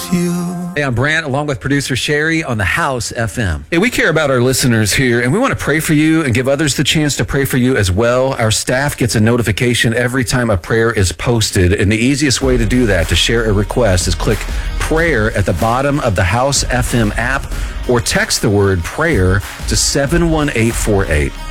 you. Hey, I'm Brant, along with producer Sherry on the House FM. Hey, we care about our listeners here, and we want to pray for you and give others the chance to pray for you as well. Our staff gets a notification every time a prayer is posted, and the easiest way to do that, to share a request, is click prayer at the bottom of the House FM app or text the word prayer to 71848.